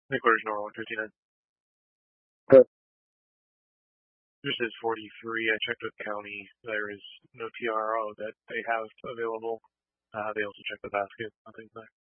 Headquarters normal 59. Good. This is 43. I checked with county. There is no TRO that they have available. They also checked the basket. Nothing's there.